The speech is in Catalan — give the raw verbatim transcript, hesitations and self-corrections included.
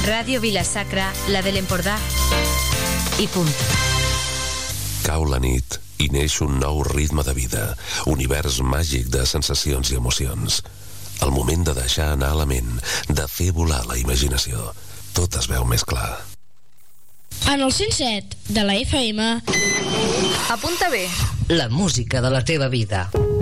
Ràdio Vila-sacra, la de l'Empordà. I punt. Cau la nit i neix un nou ritme de vida, univers màgic de sensacions i emocions. El moment de deixar anar la ment, de fer volar la imaginació. Tot es veu més clar. En el cent set de la F M... Apunta bé. La música de la teva vida.